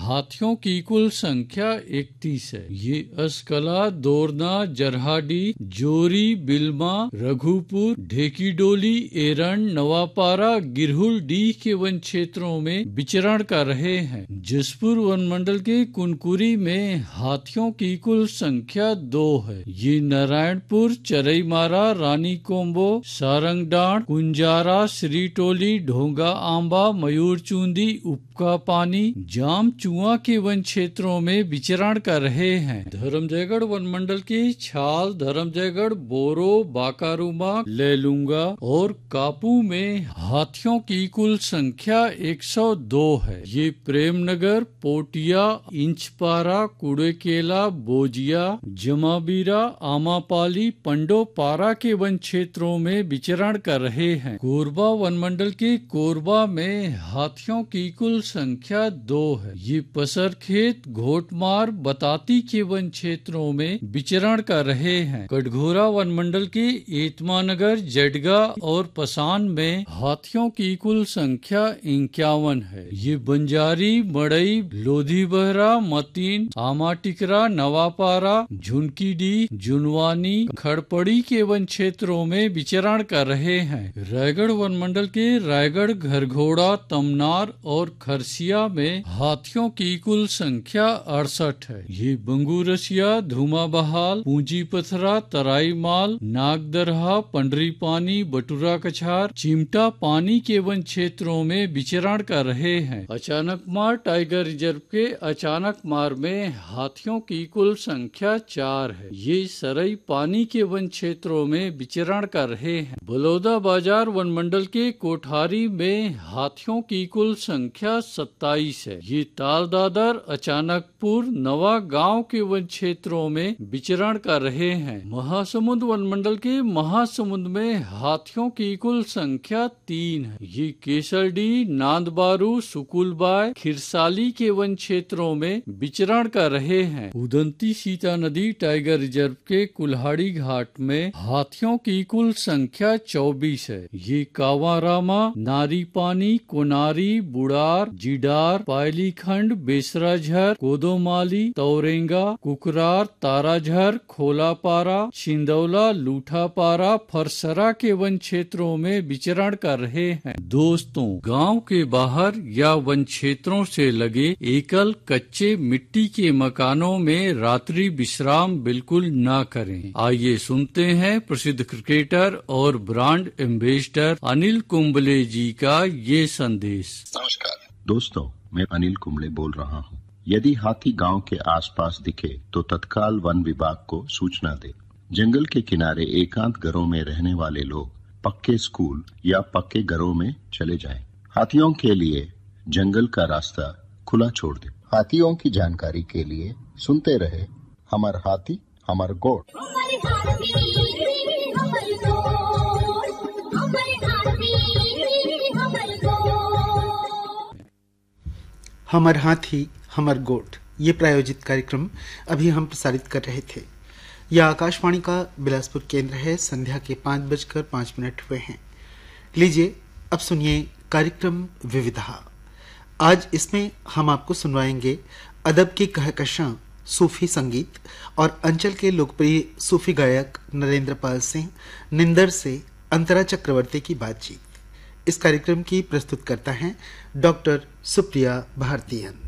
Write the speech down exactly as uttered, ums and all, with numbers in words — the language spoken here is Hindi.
हाथियों की कुल संख्या इकतीस है। ये असकला, दोरना, जरहाडी, जोरी, बिलमा, रघुपुर, ढेकीडोली, एरन, नवापारा, गिरहुल डीह के वन क्षेत्रों में विचरण कर रहे हैं। जसपुर वन मंडल के कुनकुरी में हाथियों की कुल संख्या दो है। ये नारायणपुर, चरईमारा, रानी कोम्बो, सारंगडाण, कुंजारा, श्रीटोली, ढोंगा आंबा, मयूरचूंदी, उपका पानी, जाम चुआ के वन क्षेत्रों में विचरण कर रहे हैं। धर्मजयगढ़ वन मंडल के छाल, धर्मजयगढ़, बोरो, बाकारूमा, लेलुंगा और कापू में हाथियों की कुल संख्या एक सौ दो है। ये प्रेमनगर, पोटिया, इंचपारा, कुड़ेकेला, बोजिया, जमाबीरा, आमापाली, पंडोपारा के वन क्षेत्रों में विचरण कर रहे हैं। कोरबा वन मंडल के कोरबा में हाथियों की कुल संख्या दो है। ये पसरखेत, घोटमार, बताती के वन क्षेत्रों में विचरण कर रहे हैं। कटघोरा वन मंडल के एतमानगर, जडगा और पसान में हाथियों की कुल संख्या इक्यावन है। ये बंजारी, मड़ई, लोधी बहरा, मतीन, आमाटिकरा, नवापारा, झुनकीडी, जुनवानी, खड़पड़ी के वन क्षेत्रों में विचरण कर रहे हैं। रायगढ़ वन मंडल के रायगढ़, घरघोड़ा, तमनार और खरसिया में हाथियों की कुल संख्या अड़सठ है। ये बंगूरसिया, धूमाबहाल, पूंजी पथरा, तराई माल, नागदरहा, पंडरी पानी, बटुरा कछार, चिमटा पानी के वन क्षेत्रों में विचरण कर रहे हैं। अचानक मार टाइगर रिजर्व के अचानक मार में हाथियों की कुल संख्या चार है। ये सरई पानी के वन क्षेत्रों में विचरण कर रहे हैं। बलौदा बाजार वन मंडल के कोठारी में हाथियों की कुल संख्या सत्ताईस है। ये तालदादर, अचानकपुर, नवा गांव के वन क्षेत्रों में विचरण कर रहे हैं। महासमुंद वन मंडल के महासमुंद में हाथियों की कुल संख्या तीन है। ये केसरडी, नांदबारू, सुकुलबाई, खिरसाली के वन क्षेत्रों में विचरण कर रहे हैं। उदंती सीता नदी टाइगर रिजर्व के कुल्हाड़ी घाट में हाथियों की कुल संख्या चौबीस है। ये कावारामा, नारी पानी, कोनारी, बुड़ार, जिडार, पायलीखंड, बेसराझर, कोदोमाली, तौरेंगा, कुकरार, ताराझर, खोलापारा, छिंदौला, लूठापारा, फरसरा के वन क्षेत्रों में विचरण कर रहे हैं। दोस्तों, गांव के बाहर या वन क्षेत्रों से लगे एकल कच्चे मिट्टी के मकानों में रात्रि विश्राम बिल्कुल ना करें। आइए सुनते हैं प्रसिद्ध क्रिकेटर और ब्रांड एम्बेसडर अनिल कुंबले जी का ये संदेश। नमस्कार दोस्तों, मैं अनिल कुंबले बोल रहा हूँ। यदि हाथी गांव के आसपास दिखे तो तत्काल वन विभाग को सूचना दे। जंगल के किनारे एकांत घरों में रहने वाले लोग पक्के स्कूल या पक्के घरों में चले जाएं। हाथियों के लिए जंगल का रास्ता खुला छोड़ दे। हाथियों की जानकारी के लिए सुनते रहे हमार हाथी हमार गोठ। हमर हाथी हमर गोठ, ये प्रायोजित कार्यक्रम अभी हम प्रसारित कर रहे थे। यह आकाशवाणी का बिलासपुर केंद्र है। संध्या के पाँच बजकर पाँच मिनट हुए हैं। लीजिए अब सुनिए कार्यक्रम विविधा। आज इसमें हम आपको सुनवाएंगे अदब की कहकशां सूफी संगीत और अंचल के लोकप्रिय सूफी गायक नरेंद्र पाल सिंह निंदर से अंतरा चक्रवर्ती की बातचीत। इस कार्यक्रम की प्रस्तुत करता है डॉक्टर सुप्रिया भारतीयन।